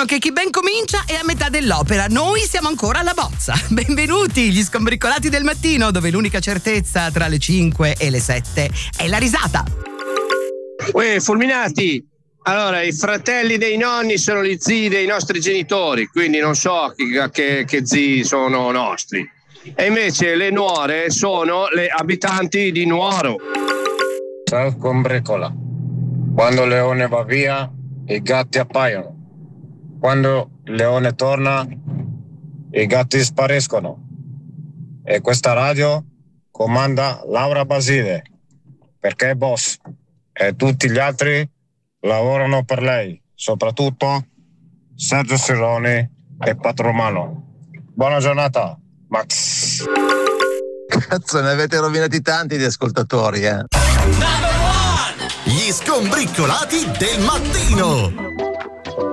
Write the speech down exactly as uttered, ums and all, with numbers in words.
dicono che chi ben comincia è a metà dell'opera. Noi siamo ancora alla bozza. Benvenuti, gli Skombricolati del mattino, dove l'unica certezza tra le cinque e le sette è la risata. Uè, Fulminati, allora i fratelli dei nonni sono gli zii dei nostri genitori, quindi non so che, che, che zii sono nostri. E invece le nuore sono le abitanti di Nuoro. Ciao Skombricola. Quando il leone va via, i gatti appaiono. Quando il leone torna, i gatti spariscono. E questa radio comanda Laura Basile, perché è boss. E tutti gli altri lavorano per lei, soprattutto Sergio Sironi e Patromano. Buona giornata, Max. Cazzo, ne avete rovinati tanti di ascoltatori, eh? Gli Skombricolati del mattino.